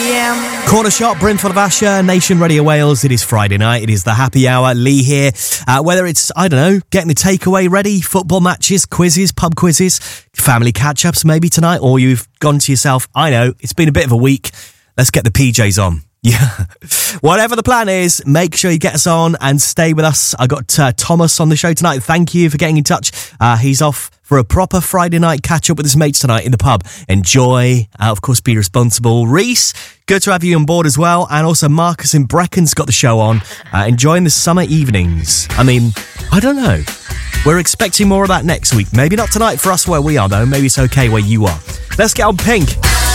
Corner shop, Brimford of Asher, Nation Radio Wales. It is Friday night. It is the happy hour. Lee here. Whether it's, I don't know, getting the takeaway ready, football matches, quizzes, pub quizzes, family catch-ups maybe tonight, or you've gone to yourself, I know, it's been a bit of a week. Let's get the PJs on. Yeah. Whatever the plan is, make sure you get us on and stay with us. I got Thomas on the show tonight. Thank you for getting in touch. He's off for a proper Friday night catch up with his mates tonight in the pub. Enjoy. Of course, be responsible. Reese, good to have you on board as well. And also Marcus in Brecken's got the show on. Enjoying the summer evenings. I mean, I don't know. We're expecting more of that next week. Maybe not tonight for us where we are, though. Maybe it's okay where you are. Let's get on Pink.